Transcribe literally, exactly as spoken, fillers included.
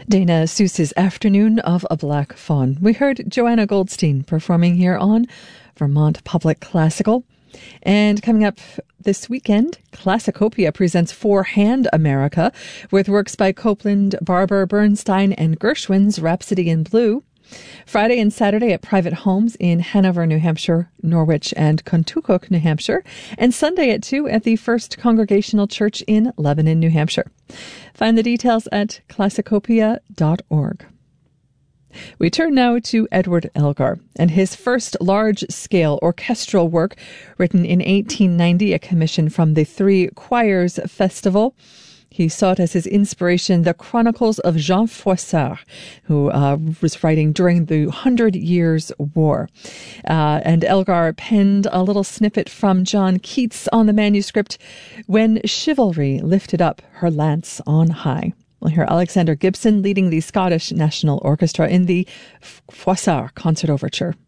Dana Seuss's Afternoon of a Black Fawn. We heard Joanna Goldstein performing here on Vermont Public Classical. And coming up this weekend, Classicopia presents Four Hand America with works by Copland, Barber, Bernstein, and Gershwin's Rhapsody in Blue. Friday and Saturday at private homes in Hanover, New Hampshire, Norwich, and Contoocook, New Hampshire, and Sunday at two at the First Congregational Church in Lebanon, New Hampshire. Find the details at classicopia dot org. We turn now to Edward Elgar and his first large-scale orchestral work, written in eighteen ninety, a commission from the Three Choirs Festival. He sought as his inspiration the Chronicles of Jean Froissart, who uh, was writing during the Hundred Years' War. Uh, and Elgar penned a little snippet from John Keats on the manuscript, "When chivalry lifted up her lance on high." We'll hear Alexander Gibson leading the Scottish National Orchestra in the Froissart Concert Overture.